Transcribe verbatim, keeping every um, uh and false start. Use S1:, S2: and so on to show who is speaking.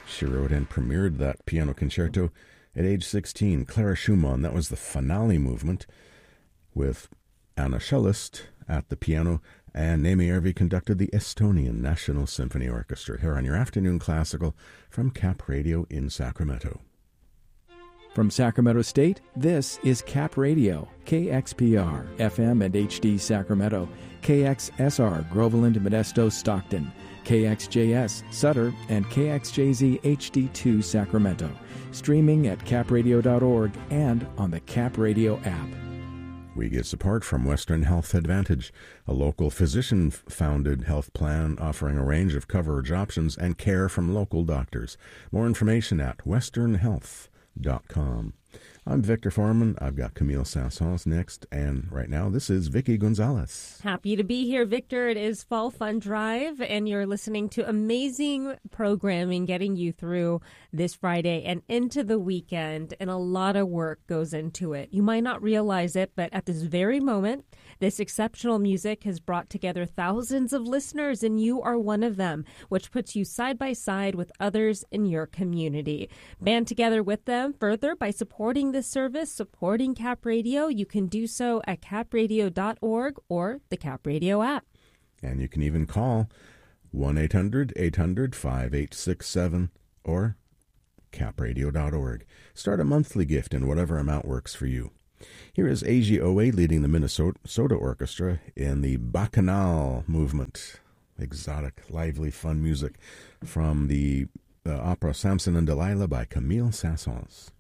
S1: She wrote and premiered that piano concerto at age sixteen. Clara Schumann, that was the finale movement, with Anna Cellist at the piano, and Naomi Järvi conducted the Estonian National Symphony Orchestra here on your Afternoon Classical from Cap Radio in Sacramento.
S2: From Sacramento State, this is Cap Radio, K X P R, F M and H D Sacramento, K X S R, Groveland, Modesto, Stockton, K X J S, Sutter, and K X J Z H D two Sacramento. Streaming at cap radio dot org and on the Cap Radio app.
S1: We get support from Western Health Advantage, a local physician-founded health plan offering a range of coverage options and care from local doctors. More information at western health dot com. I'm Victor Foreman. I've got Camille Saint-Saëns next, and right now this is Vicky Gonzalez.
S3: Happy to be here, Victor. It is Fall Fun Drive, and you're listening to amazing programming getting you through this Friday and into the weekend, and a lot of work goes into it. You might not realize it, but at this very moment, this exceptional music has brought together thousands of listeners, and you are one of them, which puts you side by side with others in your community. Band together with them further by supporting this service, supporting Cap Radio. You can do so at cap radio dot org or the Cap Radio app.
S1: And you can even call one eight hundred eight hundred five eight six seven or cap radio dot org. Start a monthly gift in whatever amount works for you. Here is Eiji Oe leading the Minnesota Orchestra in the Bacchanal movement. Exotic, lively, fun music from the uh, opera Samson and Delilah by Camille Saint-Saëns.